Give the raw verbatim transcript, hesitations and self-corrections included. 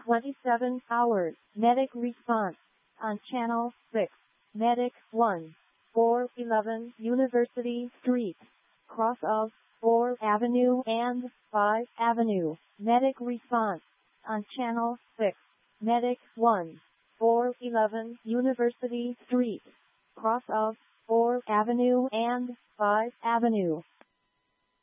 twenty-seven hours. Medic response on Channel six. Medic one, four eleven University Street, cross of fourth Avenue and fifth Avenue. Medic response on Channel six. Medic one, four eleven University Street, cross of fourth Avenue and fifth Avenue.